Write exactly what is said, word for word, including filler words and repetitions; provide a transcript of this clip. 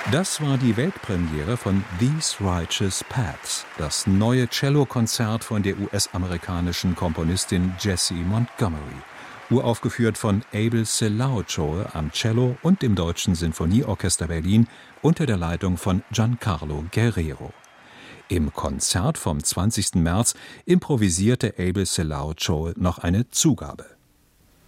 Das war die Weltpremiere von These Righteous Paths, das neue Cellokonzert von der U S-amerikanischen Komponistin Jessie Montgomery. Uraufgeführt von Abel Sillao am Cello und dem Deutschen Sinfonieorchester Berlin unter der Leitung von Giancarlo Guerrero. Im Konzert vom zwanzigsten März improvisierte Abel Sillao noch eine Zugabe.